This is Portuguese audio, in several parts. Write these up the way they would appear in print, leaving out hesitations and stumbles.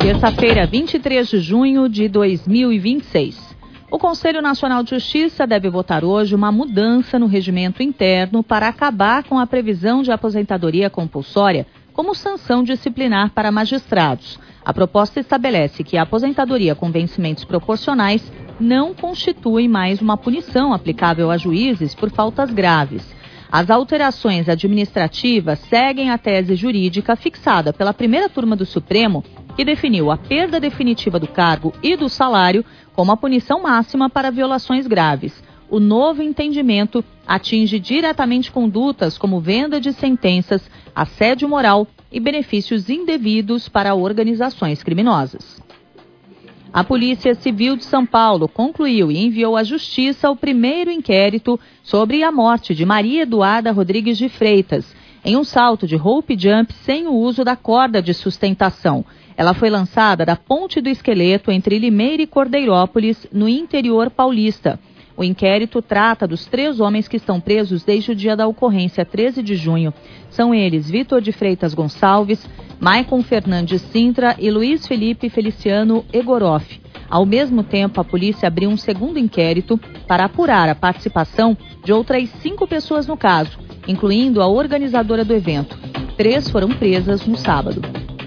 Terça-feira, 23 de junho de 2026. O Conselho Nacional de Justiça deve votar hoje uma mudança no regimento interno para acabar com a previsão de aposentadoria compulsória como sanção disciplinar para magistrados. A proposta estabelece que a aposentadoria com vencimentos proporcionais não constitui mais uma punição aplicável a juízes por faltas graves. As alterações administrativas seguem a tese jurídica fixada pela primeira turma do Supremo, que definiu a perda definitiva do cargo e do salário como a punição máxima para violações graves. O novo entendimento atinge diretamente condutas como venda de sentenças, assédio moral e benefícios indevidos para organizações criminosas. A Polícia Civil de São Paulo concluiu e enviou à Justiça o primeiro inquérito sobre a morte de Maria Eduarda Rodrigues de Freitas, em um salto de rope jump sem o uso da corda de sustentação. Ela foi lançada da Ponte do Esqueleto entre Limeira e Cordeirópolis, no interior paulista. O inquérito trata dos 3 homens que estão presos desde o dia da ocorrência, 13 de junho. São eles Vitor de Freitas Gonçalves, Maicon Fernandes Sintra e Luiz Felipe Feliciano Egoroff. Ao mesmo tempo, a polícia abriu um segundo inquérito para apurar a participação de outras 5 pessoas no caso, incluindo a organizadora do evento. 3 foram presas no sábado.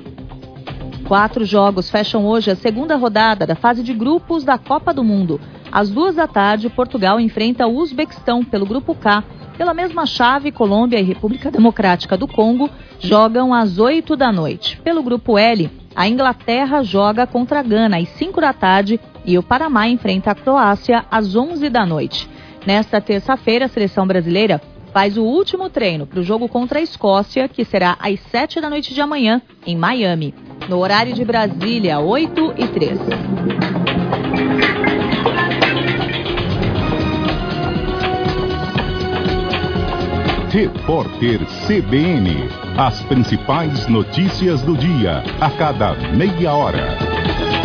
4 jogos fecham hoje a segunda rodada da fase de grupos da Copa do Mundo. Às 14h, Portugal enfrenta o Uzbequistão pelo Grupo K. Pela mesma chave, Colômbia e República Democrática do Congo jogam às 20h. Pelo Grupo L, a Inglaterra joga contra a Gana às 5h e o Panamá enfrenta a Croácia às 11h. Nesta terça-feira, a seleção brasileira faz o último treino para o jogo contra a Escócia, que será às 7h de amanhã, em Miami. No horário de Brasília, 8h03. Repórter CBN. As principais notícias do dia, a cada meia hora.